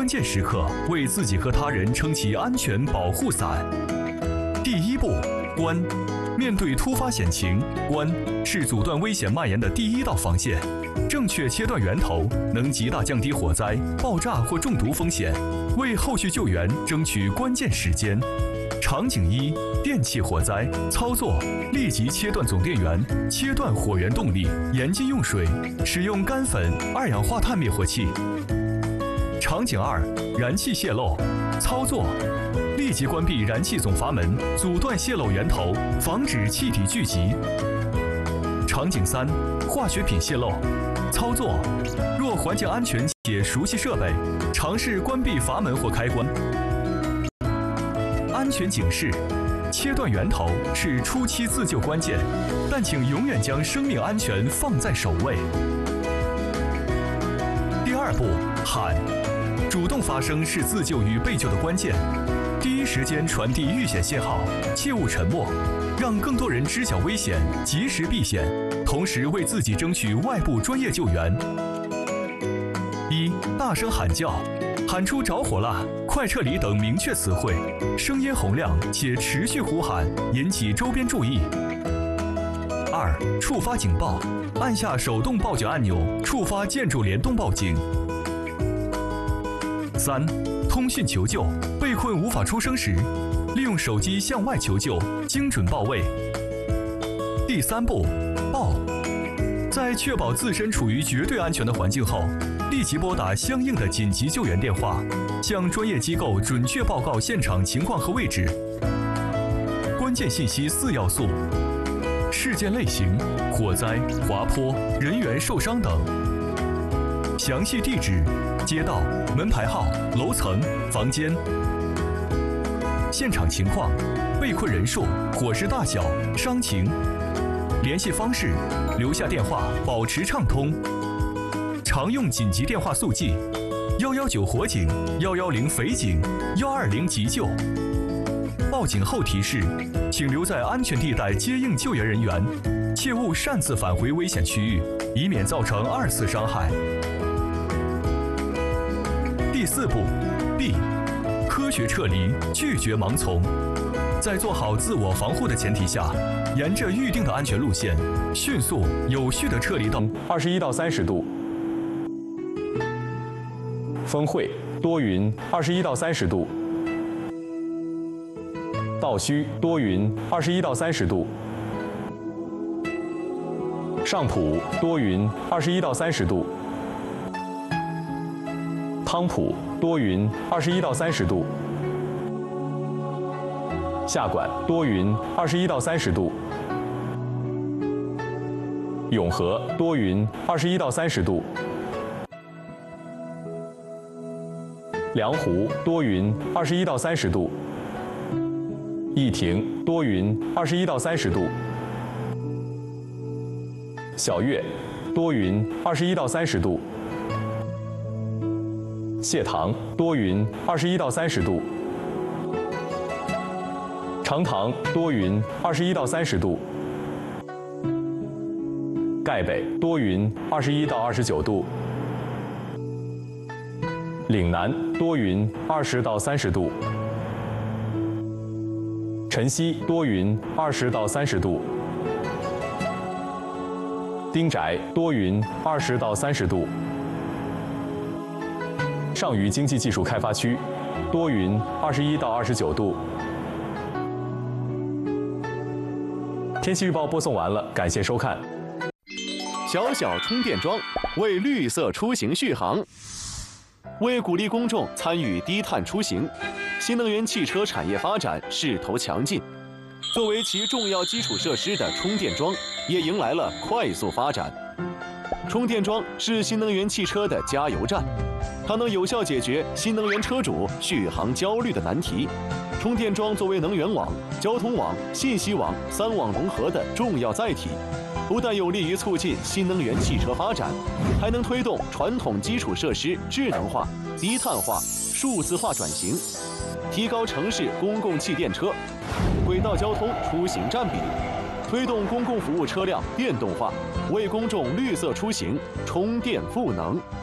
键时刻为自己和他人撑起安全保护伞。第一步，关。面对突发险情，关是阻断危险蔓延的第一道防线。正确切断源头，能极大降低火灾、爆炸或中毒风险，为后续救援争取关键时间。场景一：电器火灾。操作：立即切断总电源，切断火源动力，严禁用水，使用干粉、二氧化碳灭火器。场景二：燃气泄漏。操作：立即关闭燃气总阀门，阻断泄漏源头，防止气体聚集。场景三：化学品泄漏。操作：若环境安全且熟悉设备，尝试关闭阀门或开关。安全警示：切断源头是初期自救关键，但请永远将生命安全放在首位。第二步，喊。主动发声是自救与被救的关键，第一时间传递遇险信号，切勿沉默，让更多人知晓危险，及时避险，同时为自己争取外部专业救援。一、大声喊叫，喊出着火了、快撤离等明确词汇，声音洪亮且持续呼喊，引起周边注意。二、触发警报，按下手动报警按钮，触发建筑联动报警。三、通讯求救，被困无法出声时，利用手机向外求救，精准到位。第三步，报。在确保自身处于绝对安全的环境后，立即拨打相应的紧急救援电话，向专业机构准确报告现场情况和位置。关键信息4要素：事件类型、火灾、滑坡、人员受伤等；详细地址、街道、门牌号、楼层、房间；现场情况、被困人数、火势大小、伤情；联系方式，留下电话，保持畅通；常用紧急电话速记：119火警、110匪警、120急救。报警后提示，请留在安全地带接应救援人员，切勿擅自返回危险区域，以免造成2次伤害。第4步 ，B， 科学撤离，拒绝盲从。在做好自我防护的前提下，沿着预定的安全路线，迅速有序地撤离到 21到30度。风会多云，21到30度。道圩多云，21到30度。上浦多云，21到30度。汤浦多云，21到30度。下管多云，21到30度。永和多云，21到30度。梁湖多云，21到30度。义亭多云，21到30度。小月多云，21到30度。谢塘多云，21到30度。长塘多云，21到30度。盖北多云，21到29度。岭南多云，20到30度。辰溪多云，20到30度。丁宅多云，20到30度。上虞经济技术开发区多云，21到29度。天气预报播送完了，感谢收看。 小小充电桩为绿色出行续航。为鼓励公众参与低碳出行，新能源汽车产业发展势头强劲。作为其重要基础设施的充电桩，也迎来了快速发展。充电桩是新能源汽车的加油站，它能有效解决新能源车主续航焦虑的难题。充电桩作为能源网、交通网、信息网3网融合的重要载体，不但有利于促进新能源汽车发展，还能推动传统基础设施智能化、低碳化、数字化转型，提高城市公共汽电车、轨道交通出行占比，推动公共服务车辆电动化，为公众绿色出行充电赋能。